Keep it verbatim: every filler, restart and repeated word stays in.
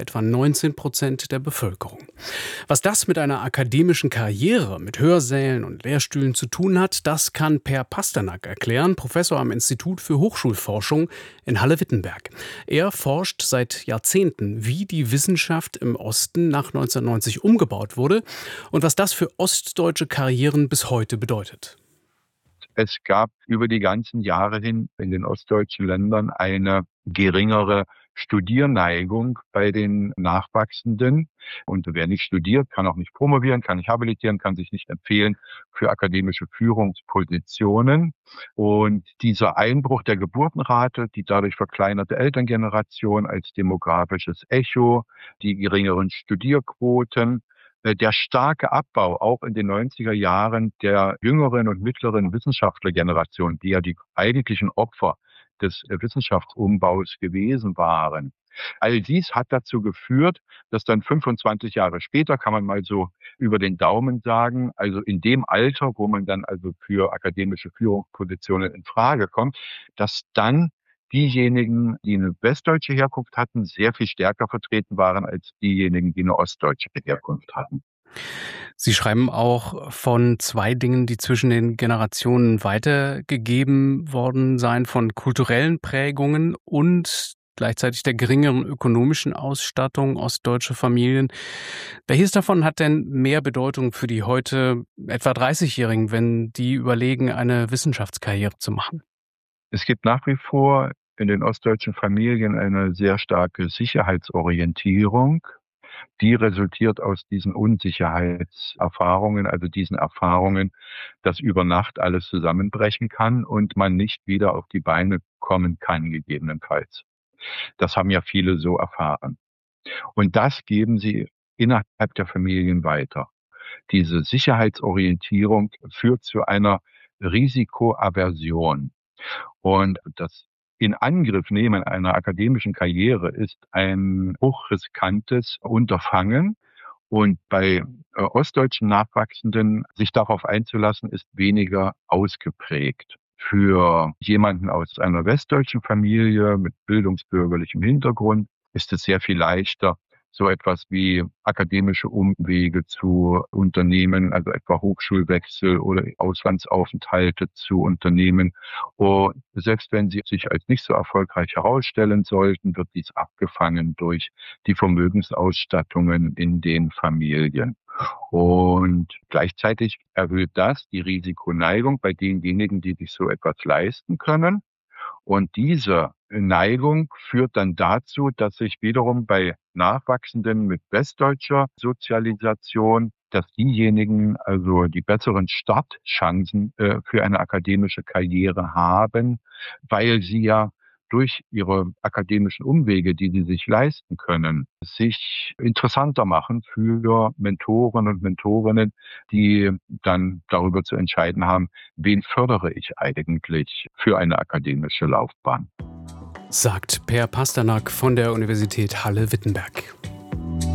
etwa neunzehn Prozent der Bevölkerung. Was das mit einer akademischen Karriere, mit Hörsälen und Lehrstühlen zu tun hat, das kann Per Pasternak erklären, Professor am Institut für Hochschulforschung in Halle-Wittenberg. Er forscht seit Jahrzehnten, wie die Wissenschaft im Osten nach neunzehnhundertneunzig umgebaut wurde und was das für ostdeutsche Karrieren bis heute bedeutet. Es gab über die ganzen Jahre hin in den ostdeutschen Ländern eine geringere Studierneigung bei den Nachwachsenden. Und wer nicht studiert, kann auch nicht promovieren, kann nicht habilitieren, kann sich nicht empfehlen für akademische Führungspositionen. Und dieser Einbruch der Geburtenrate, die dadurch verkleinerte Elterngeneration als demografisches Echo, die geringeren Studierquoten, der starke Abbau auch in den neunziger Jahren der jüngeren und mittleren Wissenschaftlergeneration, die ja die eigentlichen Opfer des Wissenschaftsumbaus gewesen waren. All dies hat dazu geführt, dass dann fünfundzwanzig Jahre später, kann man mal so über den Daumen sagen, also in dem Alter, wo man dann also für akademische Führungspositionen in Frage kommt, dass dann diejenigen, die eine westdeutsche Herkunft hatten, sehr viel stärker vertreten waren als diejenigen, die eine ostdeutsche Herkunft hatten. Sie schreiben auch von zwei Dingen, die zwischen den Generationen weitergegeben worden seien, von kulturellen Prägungen und gleichzeitig der geringeren ökonomischen Ausstattung ostdeutscher Familien. Welches davon hat denn mehr Bedeutung für die heute etwa dreißigjährigen, wenn die überlegen, eine Wissenschaftskarriere zu machen? Es gibt nach wie vor in den ostdeutschen Familien eine sehr starke Sicherheitsorientierung. Die resultiert aus diesen Unsicherheitserfahrungen, also diesen Erfahrungen, dass über Nacht alles zusammenbrechen kann und man nicht wieder auf die Beine kommen kann, gegebenenfalls. Das haben ja viele so erfahren. Und das geben sie innerhalb der Familien weiter. Diese Sicherheitsorientierung führt zu einer Risikoaversion. Und das in Angriff nehmen einer akademischen Karriere ist ein hochriskantes Unterfangen. Und bei äh, ostdeutschen Nachwachsenden sich darauf einzulassen, ist weniger ausgeprägt. Für jemanden aus einer westdeutschen Familie mit bildungsbürgerlichem Hintergrund ist es sehr viel leichter, so etwas wie akademische Umwege zu unternehmen, also etwa Hochschulwechsel oder Auslandsaufenthalte zu unternehmen. Und selbst wenn sie sich als nicht so erfolgreich herausstellen sollten, wird dies abgefangen durch die Vermögensausstattungen in den Familien. Und gleichzeitig erhöht das die Risikoneigung bei denjenigen, die sich so etwas leisten können. Und diese Neigung führt dann dazu, dass sich wiederum bei Nachwachsenden mit westdeutscher Sozialisation, dass diejenigen also die besseren Startchancen äh, für eine akademische Karriere haben, weil sie ja durch ihre akademischen Umwege, die sie sich leisten können, sich interessanter machen für Mentoren und Mentorinnen, die dann darüber zu entscheiden haben, wen fördere ich eigentlich für eine akademische Laufbahn. Sagt Per Pasternak von der Universität Halle-Wittenberg.